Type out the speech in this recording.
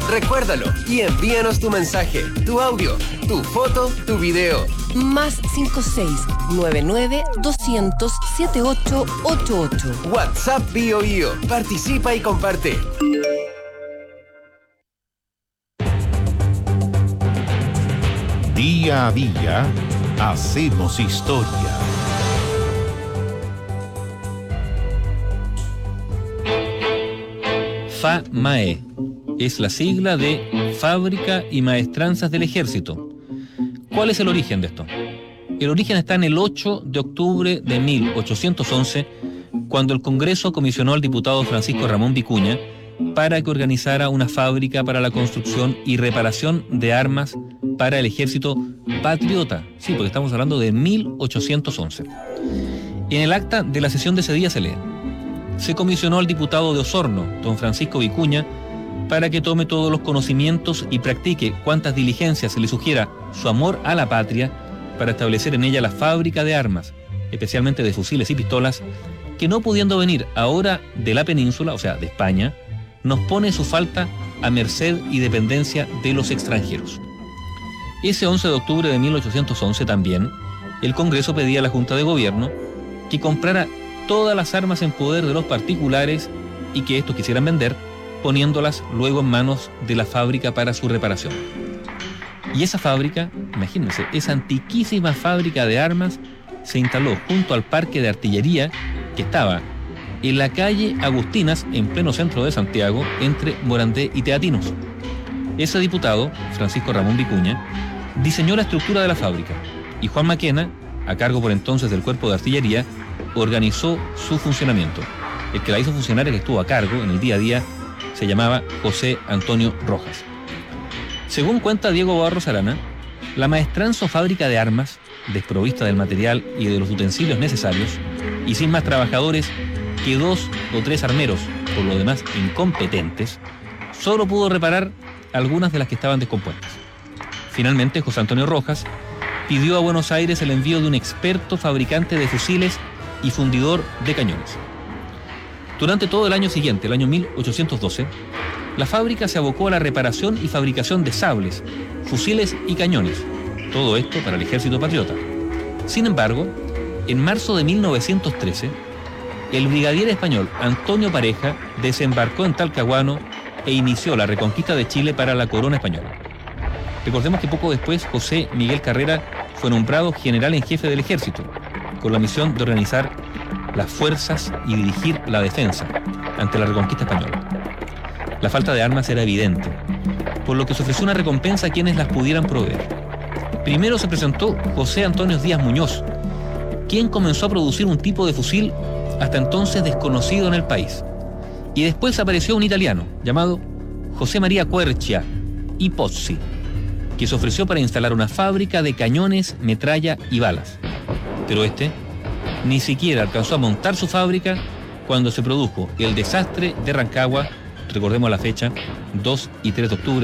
Recuérdalo y envíanos tu mensaje, tu audio, tu foto, tu video. Más 56-99-200-7888. WhatsApp BioBio. Participa y comparte. Día a día, hacemos historia. FAMAE es la sigla de Fábrica y Maestranzas del Ejército. ¿Cuál es el origen de esto? El origen está en el 8 de octubre de 1811, cuando el Congreso comisionó al diputado Francisco Ramón Vicuña para que organizara una fábrica para la construcción y reparación de armas para el ejército patriota. Sí, porque estamos hablando de 1811. En el acta de la sesión de ese día se lee: se comisionó al diputado de Osorno, don Francisco Vicuña, para que tome todos los conocimientos y practique cuantas diligencias se le sugiera su amor a la patria para establecer en ella la fábrica de armas, especialmente de fusiles y pistolas, que no pudiendo venir ahora de la península, o sea, de España, nos pone su falta a merced y dependencia de los extranjeros. Ese 11 de octubre de 1811 también, el Congreso pedía a la Junta de Gobierno que comprara todas las armas en poder de los particulares y que estos quisieran vender, poniéndolas luego en manos de la fábrica para su reparación. Y esa fábrica, imagínense, esa antiquísima fábrica de armas se instaló junto al parque de artillería que estaba en la calle Agustinas, en pleno centro de Santiago, entre Morandé y Teatinos. Ese diputado, Francisco Ramón Vicuña, diseñó la estructura de la fábrica y Juan Maquena, a cargo por entonces del cuerpo de artillería, organizó su funcionamiento. El que la hizo funcionar, el que estuvo a cargo en el día a día, se llamaba José Antonio Rojas. Según cuenta Diego Barros Arana, la maestranza o fábrica de armas, desprovista del material y de los utensilios necesarios, y sin más trabajadores que 2 o 3 armeros, por lo demás incompetentes, solo pudo reparar algunas de las que estaban descompuestas. Finalmente, José Antonio Rojas pidió a Buenos Aires el envío de un experto fabricante de fusiles y fundidor de cañones. Durante todo el año siguiente, el año 1812, la fábrica se abocó a la reparación y fabricación de sables, fusiles y cañones. Todo esto para el ejército patriota. Sin embargo, en marzo de 1913, el brigadier español Antonio Pareja desembarcó en Talcahuano e inició la reconquista de Chile para la corona española. Recordemos que poco después José Miguel Carrera fue nombrado general en jefe del ejército, con la misión de organizar las fuerzas y dirigir la defensa ante la reconquista española. La falta de armas era evidente, por lo que se ofreció una recompensa a quienes las pudieran proveer. Primero se presentó José Antonio Díaz Muñoz, quien comenzó a producir un tipo de fusil hasta entonces desconocido en el país. Y después apareció un italiano llamado José María Quercia y Pozzi, que se ofreció para instalar una fábrica de cañones, metralla y balas. Pero este ni siquiera alcanzó a montar su fábrica cuando se produjo el desastre de Rancagua, recordemos la fecha, 2 y 3 de octubre